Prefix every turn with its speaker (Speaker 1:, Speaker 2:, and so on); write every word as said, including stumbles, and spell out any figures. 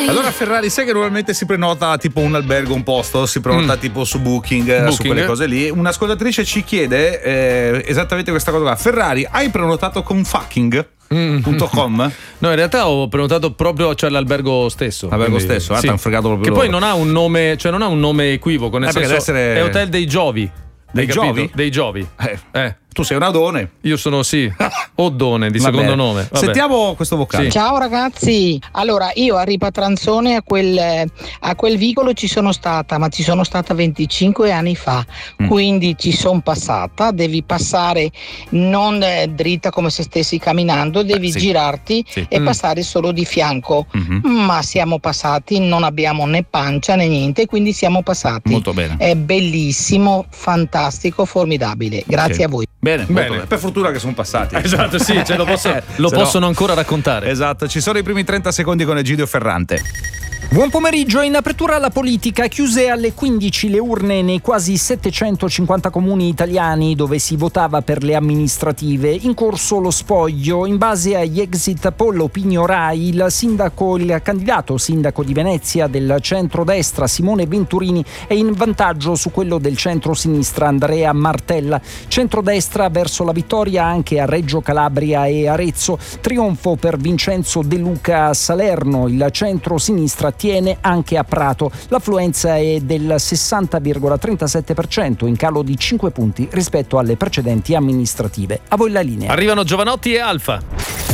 Speaker 1: Ferrari.
Speaker 2: Allora Ferrari, sai che normalmente si prenota tipo un albergo, un posto, si prenota mm. tipo su Booking,
Speaker 3: Booking,
Speaker 2: su quelle cose lì. Un'ascoltatrice ci chiede eh, esattamente questa cosa qua. Ferrari, hai prenotato con fucking?
Speaker 3: Mm.
Speaker 2: .com?
Speaker 3: No, in realtà ho prenotato proprio, cioè, l'albergo stesso.
Speaker 2: L'albergo quindi, stesso, ah,
Speaker 3: sì.
Speaker 2: t'hanno fregato proprio
Speaker 3: che
Speaker 2: loro.
Speaker 3: poi non ha un nome, cioè non ha un nome equivoco, nel
Speaker 2: eh,
Speaker 3: senso
Speaker 2: essere...
Speaker 3: è Hotel dei Giovi.
Speaker 2: Dei Giovi?
Speaker 3: Dei Giovi.
Speaker 2: Eh.
Speaker 3: eh.
Speaker 2: Tu sei un Adone.
Speaker 3: Io sono sì, Oddone di
Speaker 2: Va
Speaker 3: secondo
Speaker 2: bene.
Speaker 3: nome. Vabbè.
Speaker 2: Sentiamo questo vocale.
Speaker 4: Sì. Ciao ragazzi, allora io a Ripatranzone a quel, a quel vicolo ci sono stata, ma ci sono stata venticinque anni fa, mm. quindi ci sono passata, devi passare non eh, dritta come se stessi camminando, devi eh, sì. girarti sì. e mm. passare solo di fianco, mm-hmm. ma siamo passati, non abbiamo né pancia né niente, quindi siamo passati.
Speaker 2: Molto bene.
Speaker 4: È bellissimo, fantastico, formidabile, grazie
Speaker 2: okay.
Speaker 4: a voi.
Speaker 2: Bene, bene. Bene, per fortuna che sono passati.
Speaker 3: Esatto, sì, cioè lo, posso, lo possono no. ancora raccontare.
Speaker 2: Esatto, ci sono i primi trenta secondi con Egidio Ferrante.
Speaker 5: Buon pomeriggio. In apertura alla politica, chiuse alle quindici le urne nei quasi settecentocinquanta comuni italiani dove si votava per le amministrative. In corso lo spoglio. In base agli exit poll Opinio Rai, il sindaco, il candidato sindaco di Venezia del centrodestra Simone Venturini è in vantaggio su quello del centro-sinistra Andrea Martella. Centrodestra verso la vittoria anche a Reggio Calabria e Arezzo. Trionfo per Vincenzo De Luca a Salerno. Il centro-sinistra tiene anche a Prato. L'affluenza è del sessanta virgola trentasette per cento, in calo di cinque punti rispetto alle precedenti amministrative. A voi la linea.
Speaker 3: Arrivano Giovanotti e Alfa.